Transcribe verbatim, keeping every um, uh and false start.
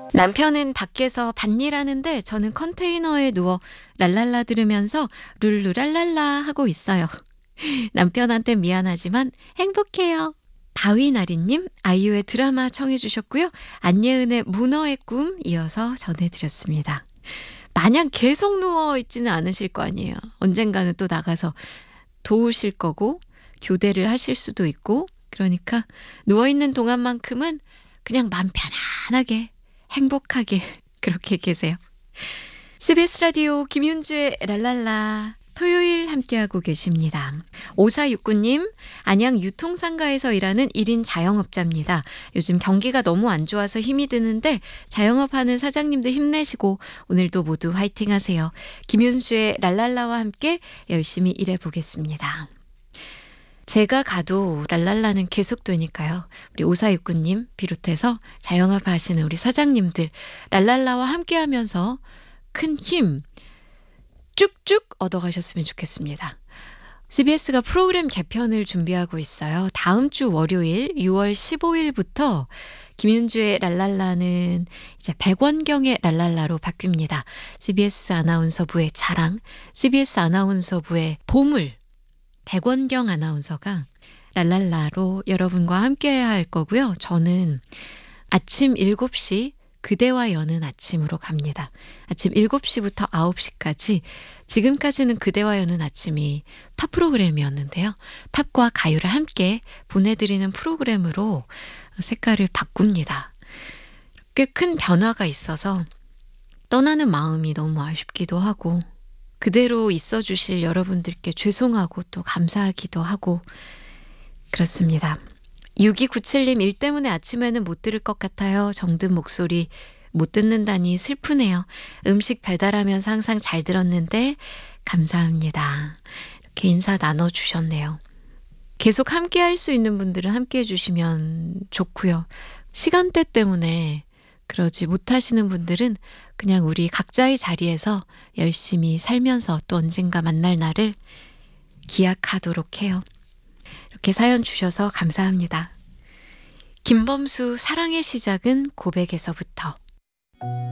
남편은 밖에서 밭일하는데 저는 컨테이너에 누워 랄랄라 들으면서 룰루랄랄라 하고 있어요. 남편한테 미안하지만 행복해요. 바위나리님 아이유의 드라마 청해 주셨고요. 안예은의 문어의 꿈 이어서 전해드렸습니다. 마냥 계속 누워있지는 않으실 거 아니에요. 언젠가는 또 나가서 도우실 거고 교대를 하실 수도 있고, 그러니까 누워있는 동안만큼은 그냥 맘 편안하게 행복하게 그렇게 계세요. 씨비에스 라디오 김윤주의 랄랄라 토요일 함께하고 계십니다. 오사육구님 안양 유통상가에서 일하는 일 인 자영업자입니다. 요즘 경기가 너무 안 좋아서 힘이 드는데 자영업하는 사장님들 힘내시고 오늘도 모두 화이팅 하세요. 김윤주의 랄랄라와 함께 열심히 일해보겠습니다. 제가 가도 랄랄라는 계속되니까요. 우리 오사육구님 비롯해서 자영업 하시는 우리 사장님들 랄랄라와 함께하면서 큰 힘 쭉쭉 얻어가셨으면 좋겠습니다. 씨비에스가 프로그램 개편을 준비하고 있어요. 다음 주 월요일 유월 십오일부터 김윤주의 랄랄라는 이제 백원경의 랄랄라로 바뀝니다. 씨비에스 아나운서부의 자랑, 씨비에스 아나운서부의 보물, 백원경 아나운서가 랄랄라로 여러분과 함께해야 할 거고요. 저는 아침 일곱 시 그대와 여는 아침으로 갑니다. 아침 일곱 시부터 아홉 시까지 지금까지는 그대와 여는 아침이 팝 프로그램이었는데요. 팝과 가요를 함께 보내드리는 프로그램으로 색깔을 바꿉니다. 꽤 큰 변화가 있어서 떠나는 마음이 너무 아쉽기도 하고 그대로 있어 주실 여러분들께 죄송하고 또 감사하기도 하고 그렇습니다. 육이구칠님 일 때문에 아침에는 못 들을 것 같아요. 정든 목소리 못 듣는다니 슬프네요. 음식 배달하면서 항상 잘 들었는데 감사합니다. 이렇게 인사 나눠주셨네요. 계속 함께 할 수 있는 분들은 함께 해주시면 좋고요. 시간대 때문에 그러지 못하시는 분들은 그냥 우리 각자의 자리에서 열심히 살면서 또 언젠가 만날 날을 기약하도록 해요. 이렇게 사연 주셔서 감사합니다. 김범수 사랑의 시작은 고백에서부터.